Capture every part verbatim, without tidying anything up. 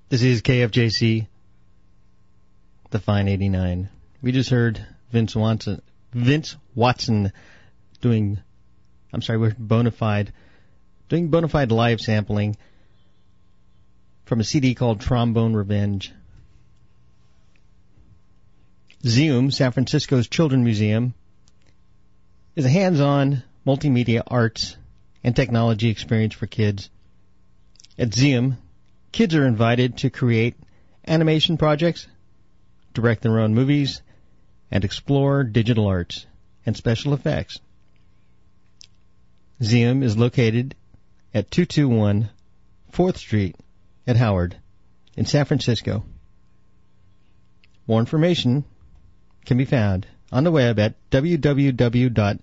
This is K F J C, the Fine eighty-nine. We just heard Vince Watson, Vince Watson doing, I'm sorry, we're Bonafide, doing Bonafide live sampling from a C D called Trombone Revenge. Zeum, San Francisco's Children's Museum, is a hands-on multimedia arts and technology experience for kids. At Zeum, kids are invited to create animation projects, direct their own movies, and explore digital arts and special effects. Zeum is located at two two one fourth Street at Howard in San Francisco. More information can be found on the web at w w w dot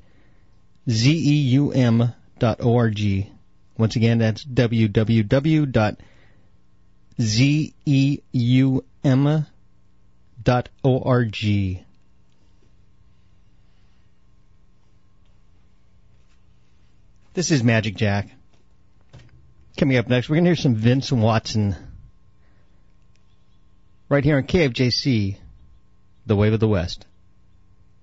zeum dot org. Once again, that's w w w dot zeum dot org. This is Magic Jack. Coming up next, we're going to hear some Vince Watson right here on K F J C, The Wave of the West.